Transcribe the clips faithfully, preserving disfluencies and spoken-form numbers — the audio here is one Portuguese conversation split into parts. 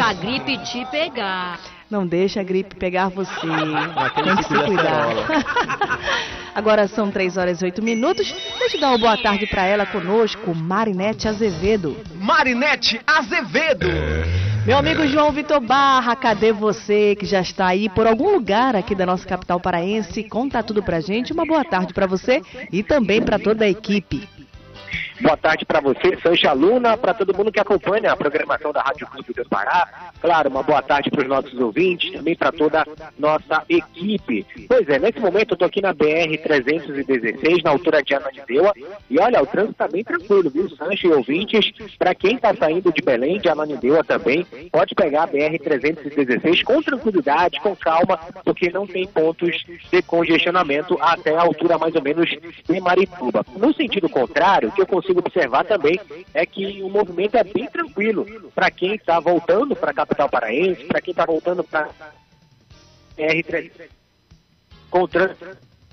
a gripe te pegar. Não deixa a gripe pegar você. Tem que se cuidar. Agora são três horas e oito minutos. Deixa eu dar uma boa tarde para ela conosco, Marinete Azevedo. Marinete Azevedo. Meu amigo João Vitor Barra, cadê você que já está aí por algum lugar aqui da nossa capital paraense? Conta tudo pra gente. Uma boa tarde para você e também para toda a equipe. Boa tarde para você, Sancha Luna, para todo mundo que acompanha a programação da Rádio Clube do Pará. Claro, uma boa tarde para os nossos ouvintes, também para toda a nossa equipe. Pois é, nesse momento eu estou aqui na B R trezentos e dezesseis, na altura de Ananindeua, e olha, o trânsito está bem tranquilo, viu, Sancha e ouvintes? Para quem está saindo de Belém, de Ananindeua também, pode pegar a B R trezentos e dezesseis com tranquilidade, com calma, porque não tem pontos de congestionamento até a altura mais ou menos de Marituba. No sentido contrário, o que eu consigo observar também é que o movimento é bem tranquilo para quem está voltando para a capital paraense, para quem está voltando para R três com trânsito.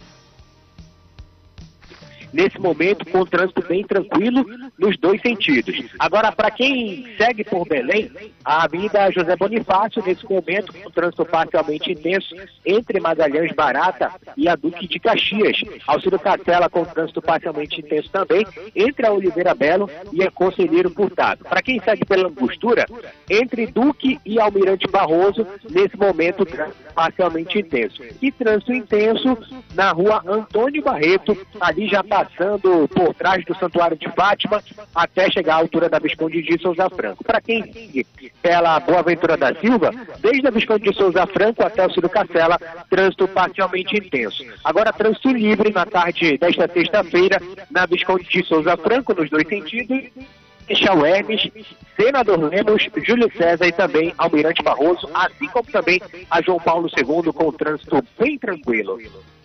Nesse momento, com o trânsito bem tranquilo nos dois sentidos. Agora, para quem segue por Belém, a Avenida José Bonifácio, nesse momento, com o trânsito parcialmente intenso entre Magalhães Barata e a Duque de Caxias. Alcino Castela, com o trânsito parcialmente intenso também, entre a Oliveira Belo e a Conselheiro Furtado. Para quem segue pela Angostura, entre Duque e Almirante Barroso, nesse momento, trânsito parcialmente intenso. E trânsito intenso na rua Antônio Barreto, ali já passando por trás do Santuário de Fátima, até chegar à altura da Visconde de Souza Franco. Para quem segue pela Boa Ventura da Silva, desde a Visconde de Souza Franco até o Ciro Castela, trânsito parcialmente intenso. Agora, trânsito livre na tarde desta sexta-feira, na Visconde de Souza Franco, nos dois sentidos, Michel Hermes, Senador Lemos, Júlio César e também Almirante Barroso, assim como também a João Paulo segundo, com o trânsito bem tranquilo.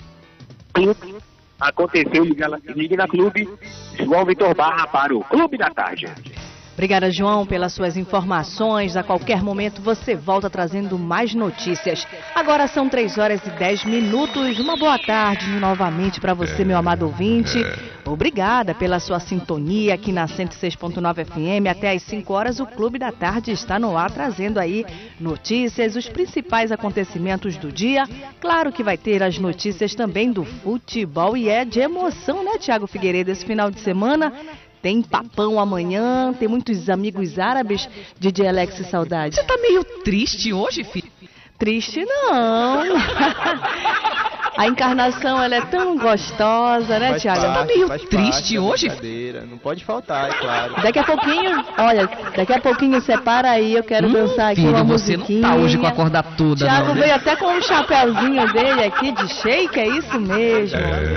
Aconteceu Liga na Clube, João Vitor Barra para o Clube da Tarde. Obrigada, João, pelas suas informações. A qualquer momento você volta trazendo mais notícias. Agora são três horas e dez minutos. Uma boa tarde novamente para você, meu amado ouvinte. Obrigada pela sua sintonia aqui na cento e seis ponto nove F M. Até às cinco horas o Clube da Tarde está no ar, trazendo aí notícias, os principais acontecimentos do dia. Claro que vai ter as notícias também do futebol e é de emoção, né, Thiago Figueiredo? Esse final de semana tem papão amanhã, tem muitos amigos árabes. D J Alex, saudade. Você tá meio triste hoje, filho? Triste não. A encarnação, ela é tão gostosa, né, faz Thiago? Parte, tá meio faz triste hoje? Não pode faltar, é claro. Daqui a pouquinho, olha, daqui a pouquinho separa aí, eu quero hum, dançar aqui filho, uma você musiquinha. Não tá hoje com a corda toda, Thiago não, né? veio até com um chapéuzinho dele aqui de shake, é isso mesmo.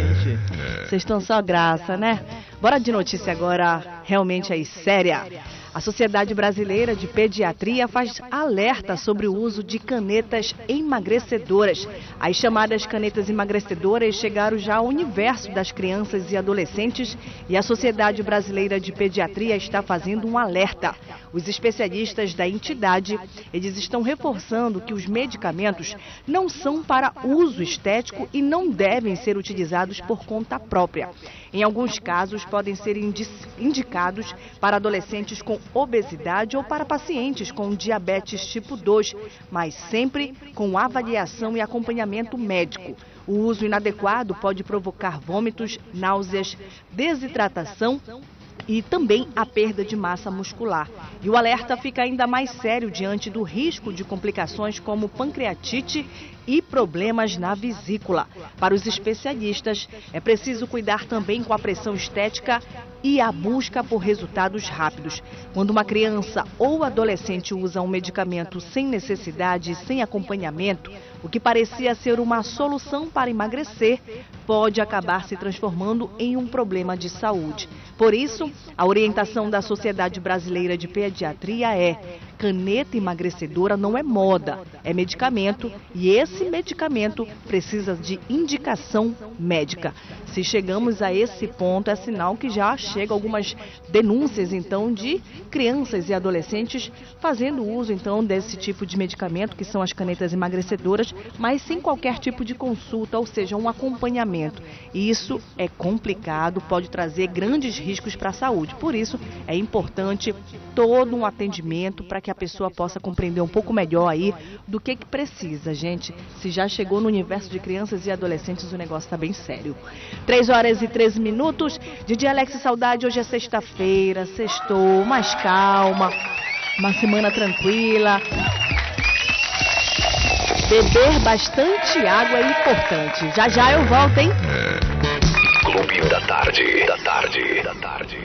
Vocês estão só graça, né? Bora de notícia agora, realmente aí séria. A Sociedade Brasileira de Pediatria faz alerta sobre o uso de canetas emagrecedoras. As chamadas canetas emagrecedoras chegaram já ao universo das crianças e adolescentes e a Sociedade Brasileira de Pediatria está fazendo um alerta. Os especialistas da entidade, eles estão reforçando que os medicamentos não são para uso estético e não devem ser utilizados por conta própria. Em alguns casos, podem ser indicados para adolescentes com obesidade ou para pacientes com diabetes tipo dois, mas sempre com avaliação e acompanhamento médico. O uso inadequado pode provocar vômitos, náuseas, desidratação e também a perda de massa muscular. E o alerta fica ainda mais sério diante do risco de complicações como pancreatite e problemas na vesícula. Para os especialistas, é preciso cuidar também com a pressão estética e a busca por resultados rápidos. Quando uma criança ou adolescente usa um medicamento sem necessidade e sem acompanhamento, o que parecia ser uma solução para emagrecer pode acabar se transformando em um problema de saúde. Por isso, a orientação da Sociedade Brasileira de Pediatria é: caneta emagrecedora não é moda, é medicamento e esse medicamento precisa de indicação médica. Se chegamos a esse ponto, é sinal que já chega algumas denúncias, então, de crianças e adolescentes fazendo uso, então, desse tipo de medicamento, que são as canetas emagrecedoras, mas sem qualquer tipo de consulta, ou seja, um acompanhamento. E isso é complicado, pode trazer grandes riscos para a saúde. Por isso, é importante todo um atendimento para que a a pessoa possa compreender um pouco melhor aí do que que precisa, gente. Se já chegou no universo de crianças e adolescentes, o negócio tá bem sério. Três horas e três minutos. D J Alex, saudade. Hoje é sexta-feira, sextou, mais calma, uma semana tranquila. Beber bastante água é importante. Já já eu volto, hein? Clube da Tarde, da Tarde, da Tarde.